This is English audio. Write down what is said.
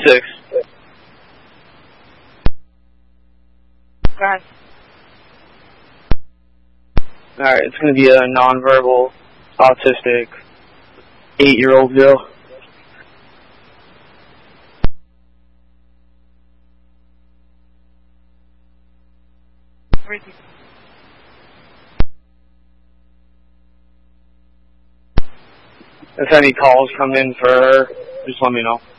6. Guys. Alright, it's going to be a nonverbal, autistic, 8-year-old girl. If any calls come in for her, just let me know.